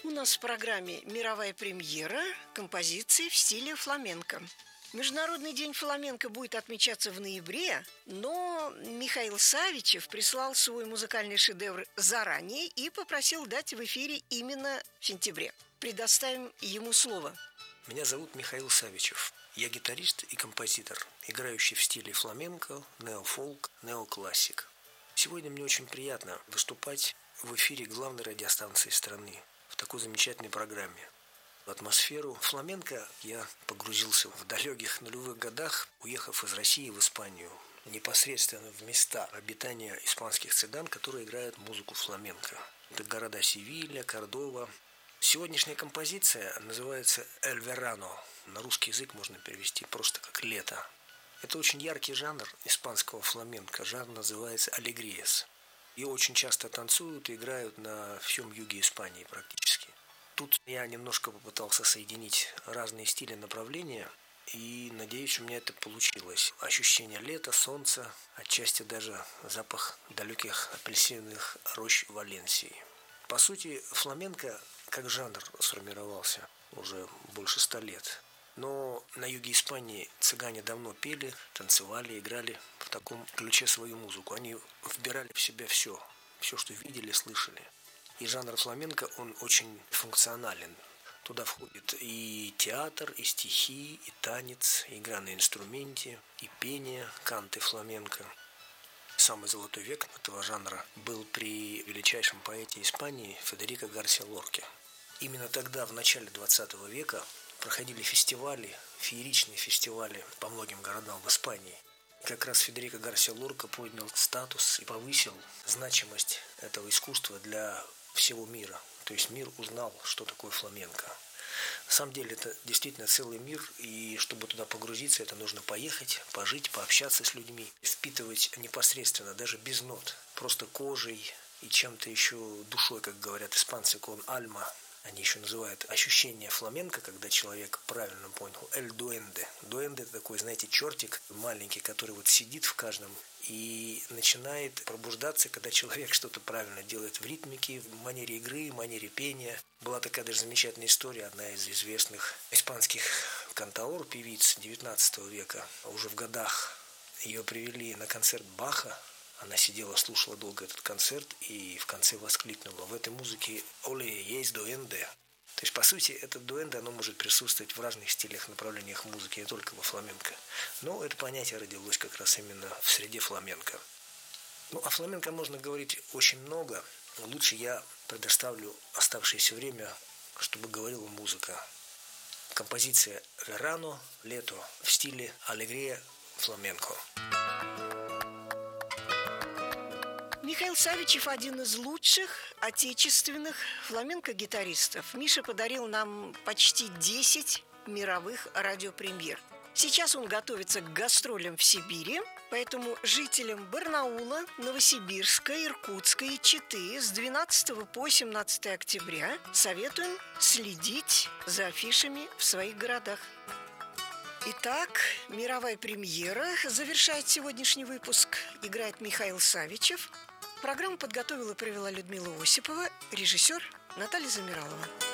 У нас в программе мировая премьера композиции в стиле фламенко. Международный день фламенко будет отмечаться в ноябре, но Михаил Савичев прислал свой музыкальный шедевр заранее и попросил дать в эфире именно в сентябре. Предоставим ему слово. Меня зовут Михаил Савичев. Я гитарист и композитор, играющий в стиле фламенко, неофолк, неоклассик. Сегодня мне очень приятно выступать в эфире главной радиостанции страны в такой замечательной программе. В атмосферу фламенко я погрузился в далеких нулевых годах, уехав из России в Испанию, непосредственно в места обитания испанских цыган, которые играют музыку фламенко. Это города Севилья, Кордова. Сегодняшняя композиция называется «Эль Верано». На русский язык можно перевести просто как «лето». Это очень яркий жанр испанского фламенко. Жанр называется «алегриес». И очень часто танцуют и играют на всем юге Испании практически. Тут я немножко попытался соединить разные стили, направления, и надеюсь, у меня это получилось. Ощущение лета, солнца, отчасти даже запах далеких апельсиновых рощ Валенсии. По сути, фламенко как жанр сформировался уже больше 100 лет. Но на юге Испании цыгане давно пели, танцевали, играли в таком ключе свою музыку. Они вбирали в себя все, что видели, слышали. И жанр фламенко, он очень функционален. Туда входит и театр, и стихи, и танец, и игра на инструменте, и пение, канты фламенко. Самый золотой век этого жанра был при величайшем поэте Испании Федерико Гарсиа Лорке. Именно тогда, в начале 20 века, проходили фестивали, фееричные фестивали по многим городам в Испании. Как раз Федерико Гарсиа Лорка поднял статус и повысил значимость этого искусства для всего мира. То есть мир узнал, что такое фламенко. На самом деле это действительно целый мир, и чтобы туда погрузиться, это нужно поехать, пожить, пообщаться с людьми, впитывать непосредственно, даже без нот, просто кожей и чем-то еще душой, как говорят испанцы, con alma. Они еще называют ощущение фламенко, когда человек правильно понял, эль дуэнде. Дуэнде – это такой, знаете, чертик маленький, который вот сидит в каждом и начинает пробуждаться, когда человек что-то правильно делает в ритмике, в манере игры, в манере пения. Была такая даже замечательная история, одна из известных испанских кантаор, певиц XIX века. Уже в годах ее привели на концерт Баха. Она сидела, слушала долго этот концерт и в конце воскликнула: в этой музыке «Оле, есть дуэнде». То есть, по сути, это дуэнде, оно может присутствовать в разных стилях, направлениях музыки, не только во фламенко. Но это понятие родилось как раз именно в среде фламенко. Ну, о фламенко можно говорить очень много. Лучше я предоставлю оставшееся время, чтобы говорила музыка. Композиция «Верано», «Лето» в стиле «Алегрия фламенко». Михаил Савичев – один из лучших отечественных фламенко-гитаристов. Миша подарил нам почти 10 мировых радиопремьер. Сейчас он готовится к гастролям в Сибири, поэтому жителям Барнаула, Новосибирска, Иркутска и Читы с 12 по 17 октября советуем следить за афишами в своих городах. Итак, мировая премьера завершает сегодняшний выпуск. Играет Михаил Савичев. Программу подготовила и провела Людмила Осипова, режиссер Наталья Замиралова.